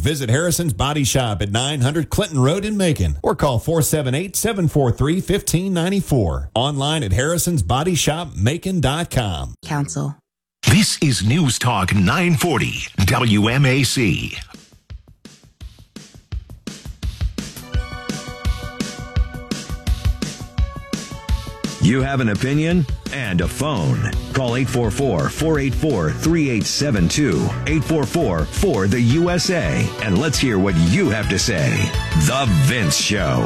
Visit Harrison's Body Shop at 900 Clinton Road in Macon or call 478-743-1594. Online at harrisonsbodyshopmacon.com. Council. This is News Talk 940 WMAC. You have an opinion and a phone. Call 844-484-3872. 844-4-THE-USA. And let's hear what you have to say. The Vince Show.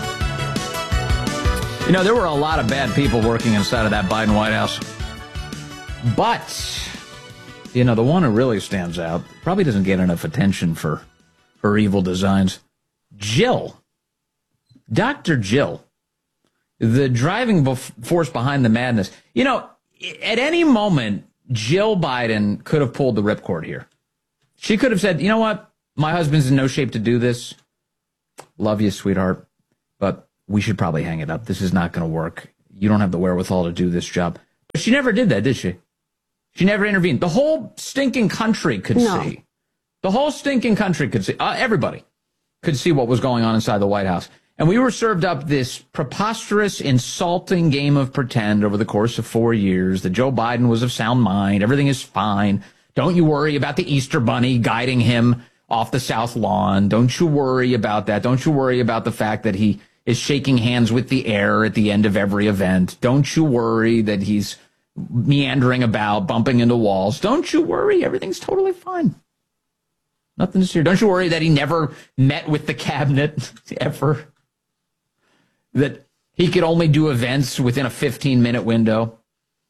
You know, there were a lot of bad people working inside of that Biden White House. But, you know, the one who really stands out probably doesn't get enough attention for her evil designs. Jill. Dr. Jill. The driving force behind the madness. You know, at any moment, Jill Biden could have pulled the ripcord here. She could have said, you know what? My husband's in no shape to do this. Love you, sweetheart. But we should probably hang it up. This is not going to work. You don't have the wherewithal to do this job. But she never did that, did she? She never intervened. The whole stinking country could see. The whole stinking country could see. Everybody could see what was going on inside the White House. And we were served up this preposterous, insulting game of pretend over the course of 4 years that Joe Biden was of sound mind. Everything is fine. Don't you worry about the Easter Bunny guiding him off the South Lawn. Don't you worry about that. Don't you worry about the fact that he is shaking hands with the air at the end of every event. Don't you worry that he's meandering about, bumping into walls. Don't you worry. Everything's totally fine. Nothing to see. Don't you worry that he never met with the cabinet ever. That he could only do events within a 15-minute window.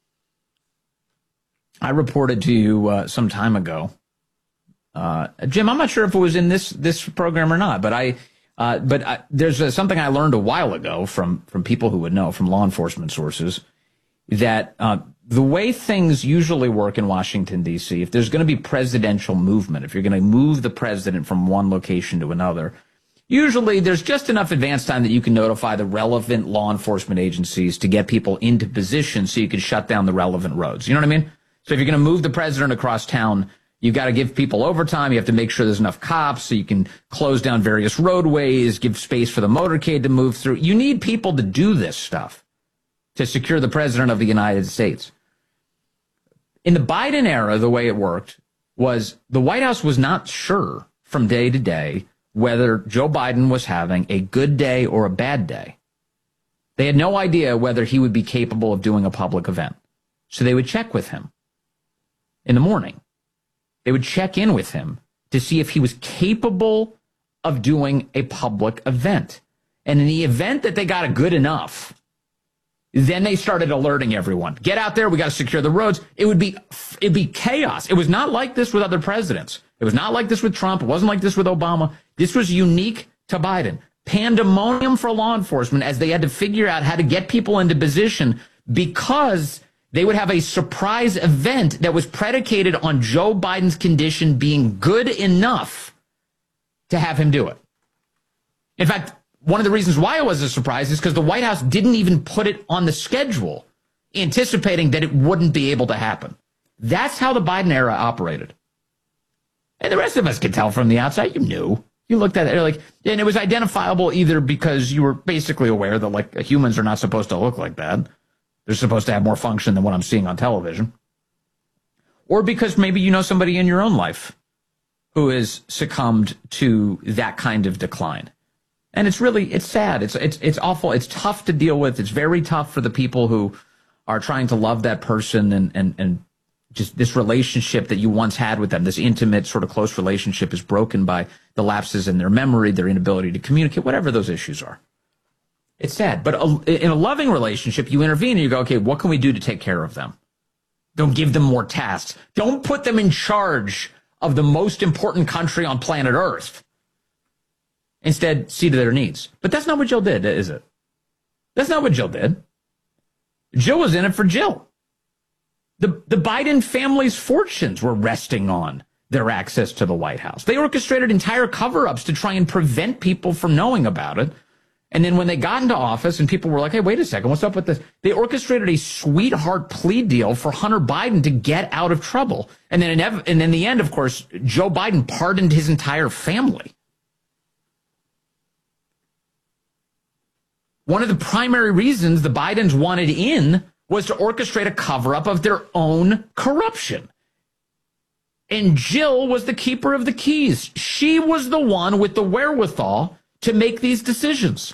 I reported to you some time ago. Jim, I'm not sure if it was in this program or not, but there's something I learned a while ago from people who would know, from law enforcement sources, that the way things usually work in Washington, D.C., if there's going to be presidential movement, if you're going to move the president from one location to another, usually there's just enough advance time that you can notify the relevant law enforcement agencies to get people into position so you can shut down the relevant roads. You know what I mean? So if you're going to move the president across town, you've got to give people overtime. You have to make sure there's enough cops so you can close down various roadways, give space for the motorcade to move through. You need people to do this stuff to secure the president of the United States. In the Biden era, the way it worked was the White House was not sure from day to day whether Joe Biden was having a good day or a bad day. They had no idea whether he would be capable of doing a public event. So they would check with him in the morning. They would check in with him to see if he was capable of doing a public event. And in the event that they got a good enough, then they started alerting everyone. Get out there. We got to secure the roads. It'd be chaos. It was not like this with other presidents. It was not like this with Trump. It wasn't like this with Obama. This was unique to Biden. Pandemonium for law enforcement as they had to figure out how to get people into position because they would have a surprise event that was predicated on Joe Biden's condition being good enough to have him do it. In fact, one of the reasons why it was a surprise is because the White House didn't even put it on the schedule, anticipating that it wouldn't be able to happen. That's how the Biden era operated. And the rest of us could tell from the outside. You knew. You looked at it and it was identifiable either because you were basically aware that humans are not supposed to look like that. They're supposed to have more function than what I'm seeing on television. Or because maybe you know somebody in your own life who has succumbed to that kind of decline. And it's sad. It's awful. It's tough to deal with. It's very tough for the people who are trying to love that person and just this relationship that you once had with them, this intimate sort of close relationship is broken by the lapses in their memory, their inability to communicate, whatever those issues are. It's sad. But in a loving relationship, you intervene and you go, okay, what can we do to take care of them? Don't give them more tasks. Don't put them in charge of the most important country on planet Earth. Instead, see to their needs. But that's not what Jill did, is it? That's not what Jill did. Jill was in it for Jill. The Biden family's fortunes were resting on their access to the White House. They orchestrated entire cover-ups to try and prevent people from knowing about it. And then when they got into office and people were like, hey, wait a second, what's up with this? They orchestrated a sweetheart plea deal for Hunter Biden to get out of trouble. And then in the end, of course, Joe Biden pardoned his entire family. One of the primary reasons the Bidens wanted in was to orchestrate a cover-up of their own corruption. And Jill was the keeper of the keys. She was the one with the wherewithal to make these decisions.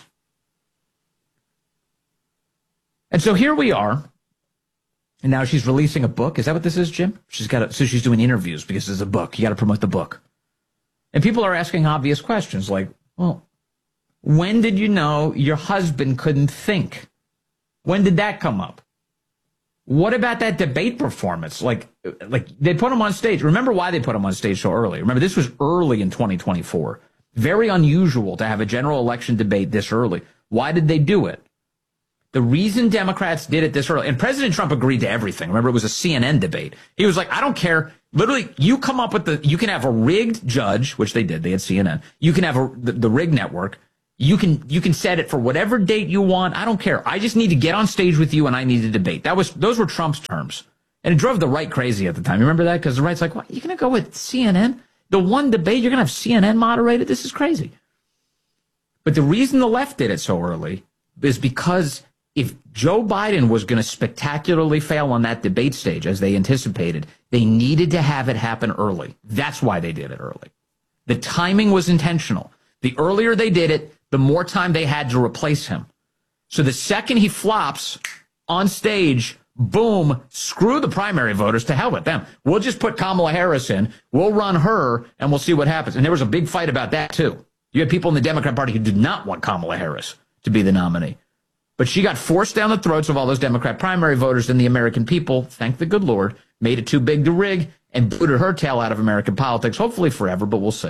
And so here we are. And now she's releasing a book. Is that what this is, Jim? So she's doing interviews because it's a book. You got to promote the book. And people are asking obvious questions like, well, when did you know your husband couldn't think? When did that come up? What about that debate performance? Like they put him on stage. Remember why they put him on stage so early? Remember, this was early in 2024. Very unusual to have a general election debate this early. Why did they do it? The reason Democrats did it this early, and President Trump agreed to everything. Remember, it was a CNN debate. He was like, I don't care. Literally, you come up with you can have a rigged judge, which they did. They had CNN. You can have the rigged network. You can set it for whatever date you want. I don't care. I just need to get on stage with you and I need to debate. Those were Trump's terms. And it drove the right crazy at the time. You remember that? Because the right's like, what? You're going to go with CNN? The one debate, you're going to have CNN moderated? This is crazy. But the reason the left did it so early is because if Joe Biden was going to spectacularly fail on that debate stage, as they anticipated, they needed to have it happen early. That's why they did it early. The timing was intentional. The earlier they did it, the more time they had to replace him. So the second he flops on stage, boom, screw the primary voters, to hell with them. We'll just put Kamala Harris in, we'll run her, and we'll see what happens. And there was a big fight about that, too. You had people in the Democrat Party who did not want Kamala Harris to be the nominee. But she got forced down the throats of all those Democrat primary voters, and the American people, thank the good Lord, made it too big to rig and booted her tail out of American politics, hopefully forever, but we'll see.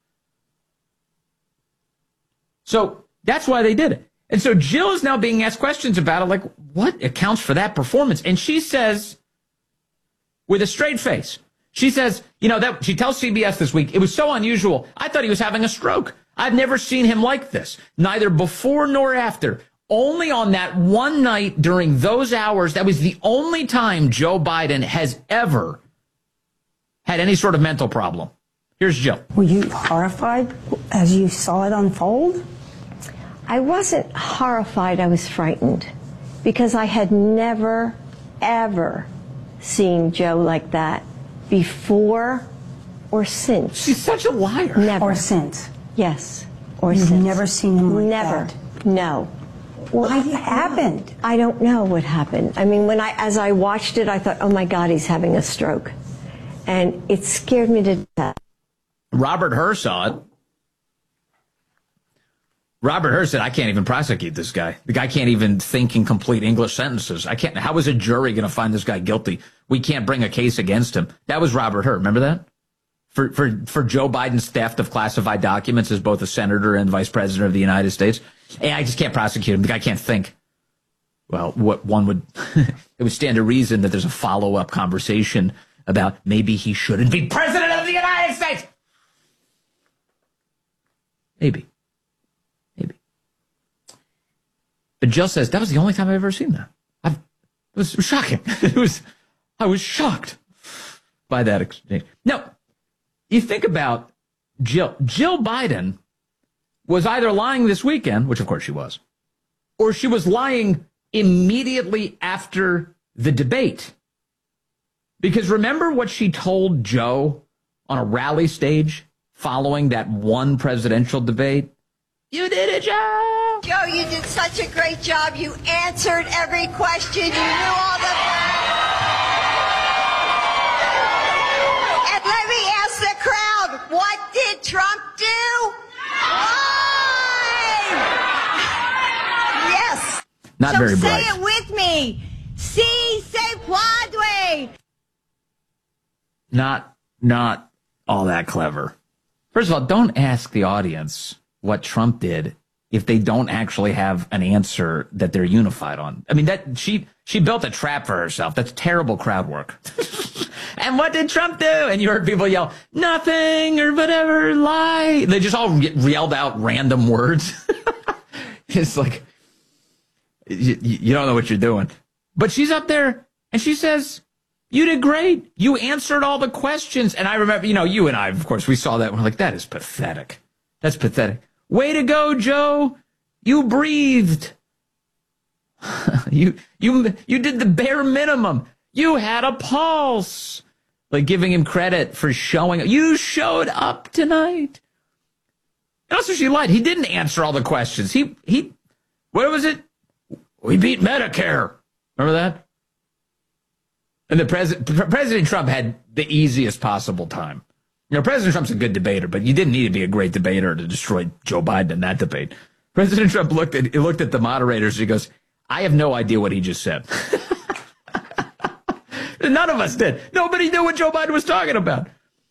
So that's why they did it. And so Jill is now being asked questions about it, like, what accounts for that performance? And she says, with a straight face, she says, she tells CBS this week, it was so unusual. I thought he was having a stroke. I've never seen him like this, neither before nor after. Only on that one night during those hours, that was the only time Joe Biden has ever had any sort of mental problem. Here's Jill. Were you horrified as you saw it unfold? I wasn't horrified, I was frightened, because I had never, ever seen Joe like that before or since. She's such a liar. Never. Or since? Yes, or You've since. never seen him like never. that? No. What happened? I don't know what happened. I mean, as I watched it, I thought, oh my God, he's having a stroke. And it scared me to death. Robert Hur saw it. Robert Hur said, I can't even prosecute this guy. The guy can't even think in complete English sentences. How is a jury going to find this guy guilty? We can't bring a case against him. That was Robert Hur. Remember that? For Joe Biden's theft of classified documents as both a senator and vice president of the United States. Hey, I just can't prosecute him. The guy can't think. Well, what one would, it would stand to reason that there's a follow-up conversation about maybe he shouldn't be president of the United States. Maybe. But Jill says, that was the only time I've ever seen that. It was shocking. I was shocked by that exchange. Now, you think about Jill. Jill Biden was either lying this weekend, which of course she was, or she was lying immediately after the debate. Because remember what she told Joe on a rally stage following that one presidential debate? You did it, Joe! Joe, you did such a great job. You answered every question. You knew all the... And let me ask the crowd, what did Trump do? Lie! Yes. Not very bright. Say it with me. Si se puede. Not all that clever. First of all, don't ask the audience what Trump did if they don't actually have an answer that they're unified on. I mean, that she built a trap for herself. That's terrible crowd work. And what did Trump do? And you heard people yell, nothing or whatever, lie. They just all yelled out random words. It's like, you don't know what you're doing. But she's up there and she says, you did great. You answered all the questions. And I remember, you and I, of course, we saw that. We're like, that is pathetic. That's pathetic. Way to go, Joe. You breathed. You did the bare minimum. You had a pulse. Like giving him credit for showing up. You showed up tonight. And also she lied. He didn't answer all the questions. He what was it? We beat Medicare. Remember that? And President Trump had the easiest possible time. President Trump's a good debater, but you didn't need to be a great debater to destroy Joe Biden in that debate. President Trump looked at the moderators. He goes, I have no idea what he just said. None of us did. Nobody knew what Joe Biden was talking about.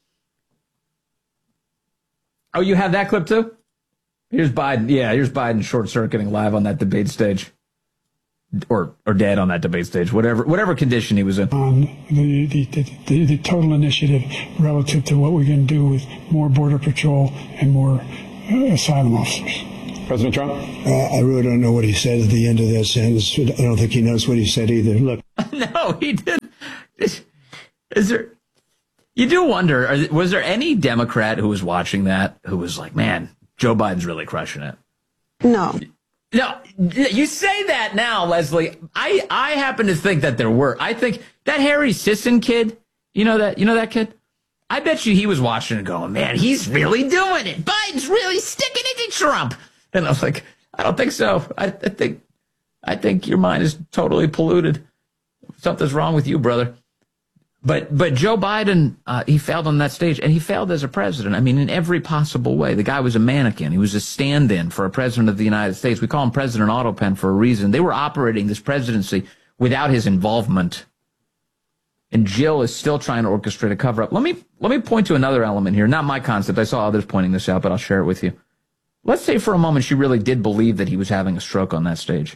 Oh, you have that clip too? Here's Biden. Yeah, here's Biden short-circuiting live on that debate stage. Or dead on that debate stage, whatever condition he was in. On the total initiative relative to what we're going to do with more Border Patrol and more asylum officers. President Trump? I really don't know what he said at the end of that sentence. I don't think he knows what he said either. Look. No, he didn't. Is there... You do wonder, was there any Democrat who was watching that who was like, man, Joe Biden's really crushing it? No. No, you say that now, Leslie. I happen to think that there were. I think that Harry Sisson kid, you know that kid? I bet you he was watching and going, man, he's really doing it. Biden's really sticking it to Trump. And I was like, I don't think so. I think your mind is totally polluted. Something's wrong with you, brother. But Joe Biden, he failed on that stage, and he failed as a president. I mean, in every possible way. The guy was a mannequin. He was a stand-in for a president of the United States. We call him President Autopen for a reason. They were operating this presidency without his involvement. And Jill is still trying to orchestrate a cover-up. Let me point to another element here. Not my concept. I saw others pointing this out, but I'll share it with you. Let's say for a moment she really did believe that he was having a stroke on that stage.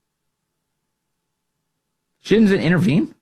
She didn't intervene.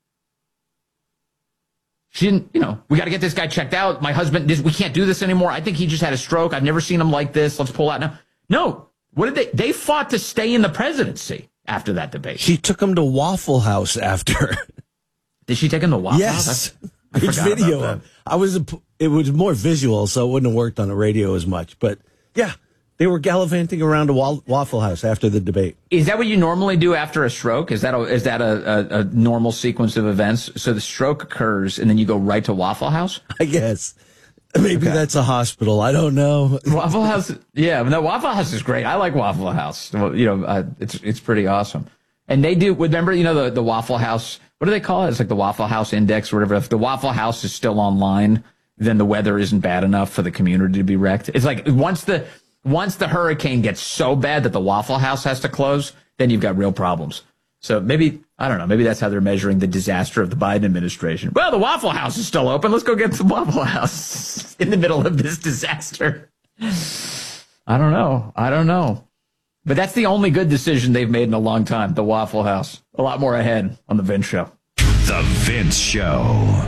She didn't, we got to get this guy checked out. My husband, we can't do this anymore. I think he just had a stroke. I've never seen him like this. Let's pull out now. No. What did they? They fought to stay in the presidency after that debate. She took him to Waffle House after. Did she take him to Waffle House? Yes. It's video. It was more visual, so it wouldn't have worked on the radio as much. But yeah, they were gallivanting around a Waffle House after the debate. Is that what you normally do after a stroke? Is that a normal sequence of events? So the stroke occurs and then you go right to Waffle House? I guess. Maybe that's a hospital. I don't know. Waffle House. Yeah, no, Waffle House is great. I like Waffle House. It's pretty awesome. And they do, remember, the Waffle House, what do they call it? It's like the Waffle House Index or whatever. If the Waffle House is still online, then the weather isn't bad enough for the community to be wrecked. It's like once the hurricane gets so bad that the Waffle House has to close, then you've got real problems. So maybe, I don't know, maybe that's how they're measuring the disaster of the Biden administration. Well, the Waffle House is still open. Let's go get the Waffle House in the middle of this disaster. I don't know. But that's the only good decision they've made in a long time, the Waffle House. A lot more ahead on The Vince Show. The Vince Show.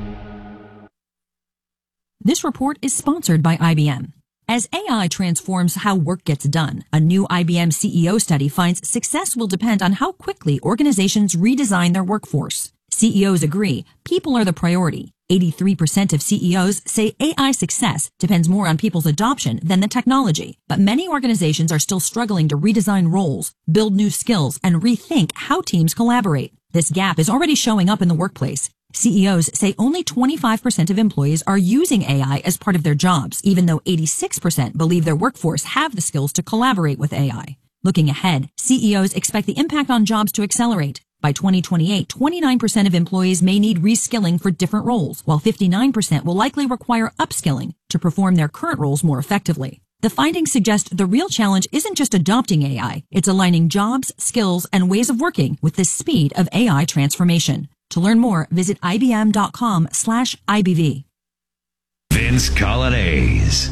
This report is sponsored by IBM. As AI transforms how work gets done, a new IBM CEO study finds success will depend on how quickly organizations redesign their workforce. CEOs agree people are the priority. 83% of CEOs say AI success depends more on people's adoption than the technology. But many organizations are still struggling to redesign roles, build new skills, and rethink how teams collaborate. This gap is already showing up in the workplace. CEOs say only 25% of employees are using AI as part of their jobs, even though 86% believe their workforce have the skills to collaborate with AI. Looking ahead, CEOs expect the impact on jobs to accelerate. By 2028, 29% of employees may need reskilling for different roles, while 59% will likely require upskilling to perform their current roles more effectively. The findings suggest the real challenge isn't just adopting AI, it's aligning jobs, skills, and ways of working with the speed of AI transformation. To learn more, visit ibm.com/IBV. Vince Colonnese.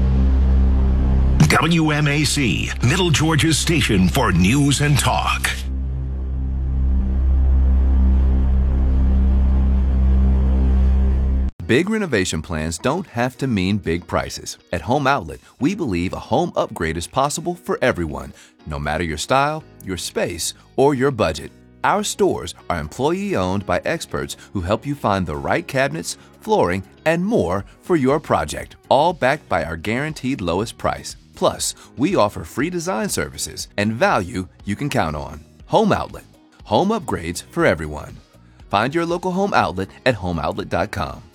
WMAC, Middle Georgia's station for news and talk. Big renovation plans don't have to mean big prices. At Home Outlet, we believe a home upgrade is possible for everyone, no matter your style, your space, or your budget. Our stores are employee-owned by experts who help you find the right cabinets, flooring, and more for your project, all backed by our guaranteed lowest price. Plus, we offer free design services and value you can count on. Home Outlet. Home upgrades for everyone. Find your local Home Outlet at homeoutlet.com.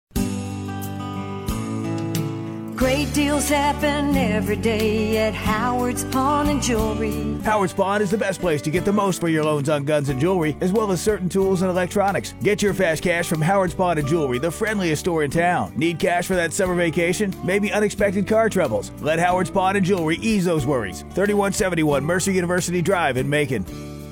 Great deals happen every day at Howard's Pawn and Jewelry. Howard's Pawn is the best place to get the most for your loans on guns and jewelry, as well as certain tools and electronics. Get your fast cash from Howard's Pawn and Jewelry, the friendliest store in town. Need cash for that summer vacation? Maybe unexpected car troubles? Let Howard's Pawn and Jewelry ease those worries. 3171 Mercer University Drive in Macon.